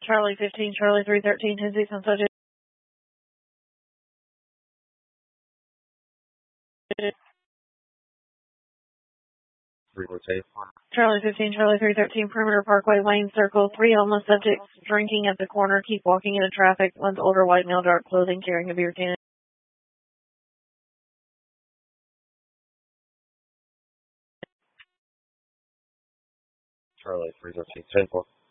Charlie 15, Charlie 313, 10-6 on subject. Charlie 15, Charlie 313, Perimeter Parkway, Wayne Circle, 3 homeless subjects drinking at the corner, keep walking into traffic. One's older, white male, dark clothing, carrying a beer can. Charlie 313, 10-4.